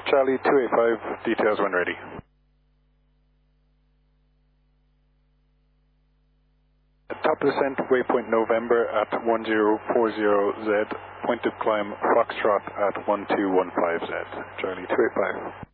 Charlie 285, details when ready. Top descent, waypoint November at 1040Z, point of climb Foxtrot at 1215Z. Charlie 285.